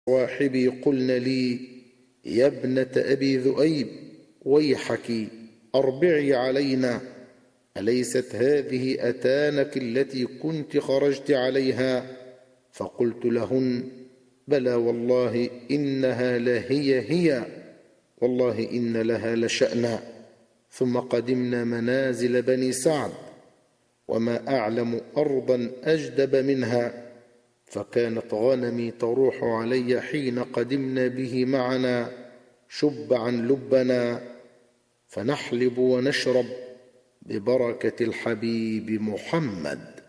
صواحبي قلن لي: يا ابنة أبي ذؤيب، ويحك أربعي علينا، أليست هذه أتانك التي كنت خرجت عليها؟ فقلت لهن: بلى والله إنها لهي، والله إن لها لشأنا. ثم قدمنا منازل بني سعد، وما أعلم أرضا أجدب منها، فكانت غنمي تروح علي حين قدمنا به معنا شبعا لبنا، فنحلب ونشرب ببركة الحبيب محمد.